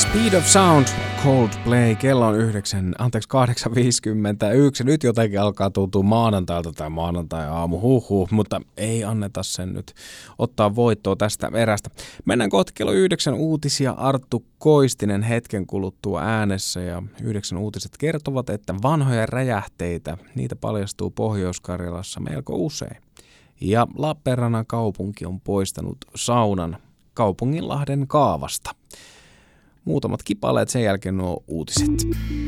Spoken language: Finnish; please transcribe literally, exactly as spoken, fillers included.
Speed of Sound, Coldplay, kello on yhdeksän, anteeksi kahdeksan viisikymmentäyksi, nyt jotenkin alkaa tuntua maanantailta tai maanantai-aamu, huhhuh, mutta ei anneta sen nyt ottaa voittoa tästä erästä. Mennään kohti kello yhdeksän uutisia, Arttu Koistinen hetken kuluttua äänessä ja yhdeksän uutiset kertovat, että vanhoja räjähteitä, niitä paljastuu Pohjois-Karjalassa melko usein. Ja Lappeenrannan kaupunki on poistanut saunan Kaupunginlahden kaavasta. Muutamat kipaleet, sen jälkeen nuo uutiset.